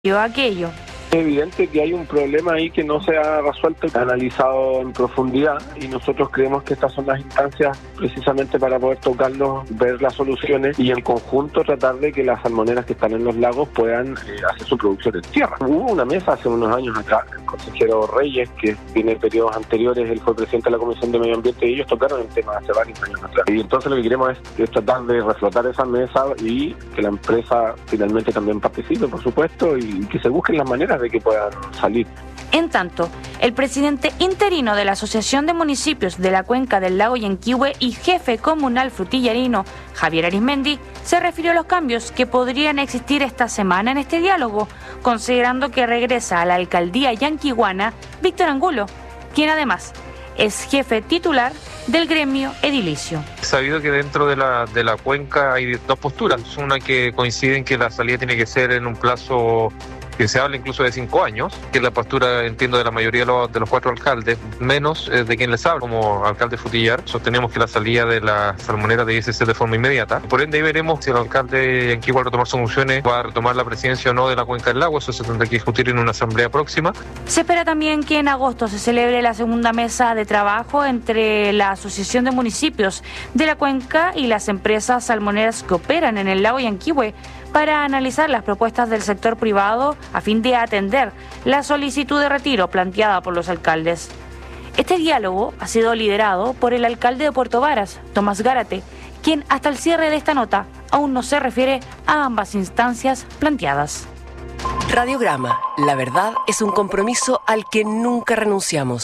aquello. Es evidente que hay un problema ahí que no se ha resuelto, analizado en profundidad, y nosotros creemos que estas son las instancias precisamente para poder tocarlos, ver las soluciones y en conjunto tratar de que las salmoneras que están en los lagos puedan hacer su producción en tierra. Hubo una mesa hace unos años acá, el consejero Reyes, que viene de periodos anteriores, él fue presidente de la Comisión de Medio Ambiente y ellos tocaron el tema hace varios años atrás. Y entonces lo que queremos es tratar de reflotar esa mesa y que la empresa finalmente también participe, por supuesto, y que se busquen las maneras de que puedan salir. En tanto, el presidente interino de la Asociación de Municipios de la Cuenca del Lago Yanquihue y jefe comunal frutillarino, Javier Arismendi, se refirió a los cambios que podrían existir esta semana en este diálogo, considerando que regresa a la alcaldía yanquihuana Víctor Angulo, quien además es jefe titular del gremio edilicio. Sabido que dentro de la cuenca hay dos posturas, una que coincide en que la salida tiene que ser en un plazo que se habla incluso de 5 años, que es la postura, entiendo, de la mayoría de los 4 alcaldes, menos de quien les habla como alcalde Frutillar. Sostenemos que la salida de la salmonera debiese ser de forma inmediata. Por ende, ahí veremos si el alcalde Yanquihue, al retomar sus funciones, va a retomar la presidencia o no de la cuenca del lago. Eso se tendrá que discutir en una asamblea próxima. Se espera también que en agosto se celebre la segunda mesa de trabajo entre la Asociación de Municipios de la Cuenca y las empresas salmoneras que operan en el lago Yanquihue, para analizar las propuestas del sector privado a fin de atender la solicitud de retiro planteada por los alcaldes. Este diálogo ha sido liderado por el alcalde de Puerto Varas, Tomás Gárate, quien hasta el cierre de esta nota aún no se refiere a ambas instancias planteadas. Radiograma, la verdad es un compromiso al que nunca renunciamos.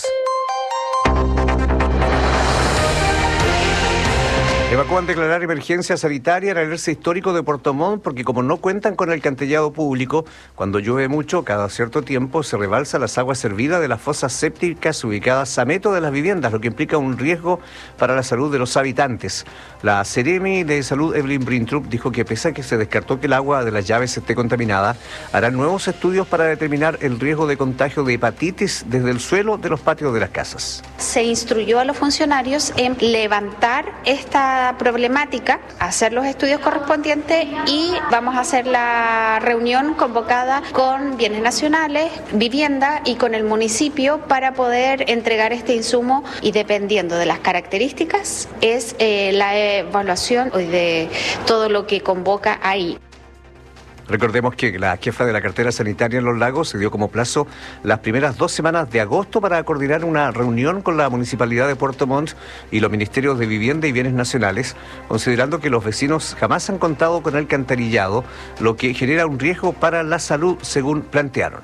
Evacúan declarar emergencia sanitaria en el alerce histórico de Puerto Montt porque como no cuentan con el alcantarillado público, cuando llueve mucho, cada cierto tiempo se rebalsa las aguas servidas de las fosas sépticas ubicadas a metros de las viviendas, lo que implica un riesgo para la salud de los habitantes. La Seremi de Salud, Evelyn Brintrup, dijo que pese a que se descartó que el agua de las llaves esté contaminada, harán nuevos estudios para determinar el riesgo de contagio de hepatitis desde el suelo de los patios de las casas. Se instruyó a los funcionarios en levantar esta problemática, hacer los estudios correspondientes y vamos a hacer la reunión convocada con Bienes Nacionales, Vivienda y con el municipio para poder entregar este insumo, y dependiendo de las características es la evaluación de todo lo que convoca ahí. Recordemos que la jefa de la cartera sanitaria en Los Lagos se dio como plazo las primeras 2 semanas de agosto para coordinar una reunión con la Municipalidad de Puerto Montt y los Ministerios de Vivienda y Bienes Nacionales, considerando que los vecinos jamás han contado con alcantarillado, lo que genera un riesgo para la salud, según plantearon.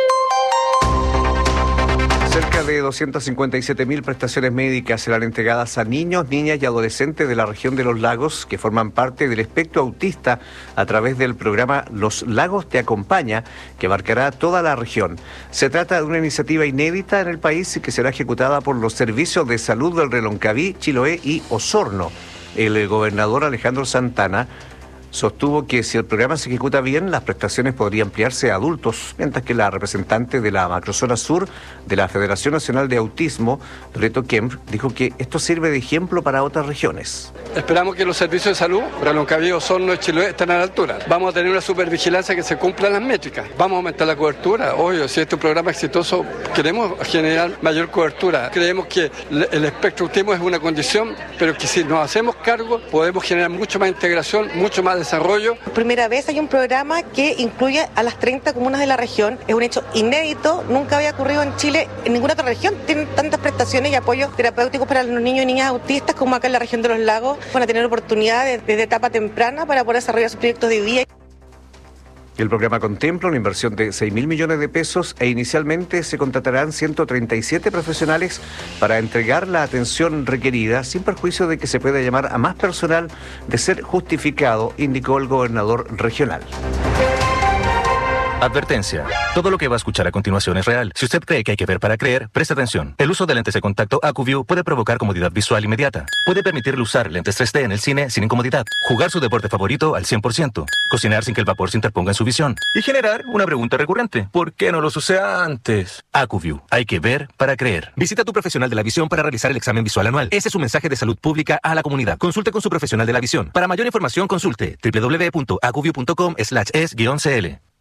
Cerca de 257.000 prestaciones médicas serán entregadas a niños, niñas y adolescentes de la región de Los Lagos que forman parte del espectro autista a través del programa Los Lagos Te Acompaña, que abarcará toda la región. Se trata de una iniciativa inédita en el país y que será ejecutada por los servicios de salud del Reloncaví, Chiloé y Osorno. El gobernador Alejandro Santana sostuvo que si el programa se ejecuta bien, las prestaciones podrían ampliarse a adultos, mientras que la representante de la macrozona sur de la Federación Nacional de Autismo, Reto Kemp, dijo que esto sirve de ejemplo para otras regiones. Esperamos que los servicios de salud, Reloncaví, Osorno y Chiloé, estén a la altura. Vamos a tener una supervigilancia que se cumplan las métricas. Vamos a aumentar la cobertura. Obvio, si este es un programa exitoso, queremos generar mayor cobertura. Creemos que el espectro autismo es una condición, pero que si nos hacemos cargo, podemos generar mucho más integración, mucho más desarrollo. Por primera vez hay un programa que incluye a las 30 comunas de la región. Es un hecho inédito, nunca había ocurrido en Chile, en ninguna otra región tienen tantas prestaciones y apoyos terapéuticos para los niños y niñas autistas como acá en la región de Los Lagos. Van a tener oportunidades desde etapa temprana para poder desarrollar sus proyectos de vida. El programa contempla una inversión de 6.000 millones de pesos e inicialmente se contratarán 137 profesionales para entregar la atención requerida, sin perjuicio de que se pueda llamar a más personal de ser justificado, indicó el gobernador regional. Advertencia. Todo lo que va a escuchar a continuación es real. Si usted cree que hay que ver para creer, preste atención. El uso de lentes de contacto AcuView puede provocar comodidad visual inmediata. Puede permitirle usar lentes 3D en el cine sin incomodidad. Jugar su deporte favorito al 100%. Cocinar sin que el vapor se interponga en su visión. Y generar una pregunta recurrente. ¿Por qué no los usé antes? AcuView. Hay que ver para creer. Visita a tu profesional de la visión para realizar el examen visual anual. Ese es un mensaje de salud pública a la comunidad. Consulte con su profesional de la visión. Para mayor información, consulte www.acuview.com/es-cl.